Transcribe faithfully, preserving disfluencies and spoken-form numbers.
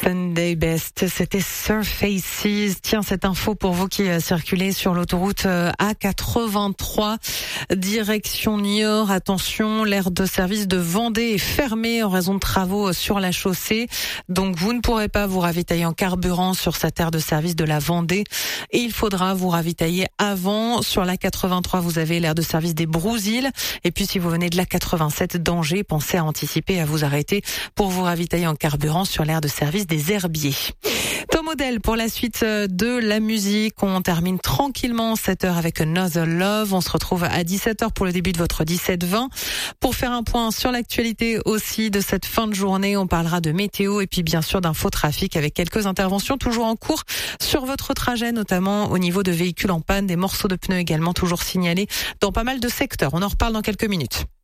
Sunday Best, c'était Surfaces. Tiens, cette info pour vous qui circulez sur l'autoroute A quatre-vingt-trois, direction Niort. Attention, l'aire de service de Vendée est fermée en raison de travaux sur la chaussée. Donc vous ne pourrez pas vous ravitailler en carburant sur cette aire de service de la Vendée. Et il faudra vous ravitailler avant. Sur la quatre-vingt-trois, vous avez l'aire de service des Brousilles. Et puis si vous venez de la quatre-vingt-sept d'Angers, pensez à anticiper et à vous arrêter pour vous ravitailler en carburant sur l'aire de service des Herbiers. Tom Odell pour la suite de la musique. On termine tranquillement cette heure avec Another Love. On se retrouve à dix-sept heures pour le début de votre dix-sept vingt. Pour faire un point sur l'actualité aussi de cette fin de journée, on parlera de météo et puis bien sûr d'infotrafic avec quelques interventions toujours en cours sur votre trajet, notamment au niveau de véhicules en panne, des morceaux de pneus également toujours signalés dans pas mal de secteurs. On en reparle dans quelques minutes.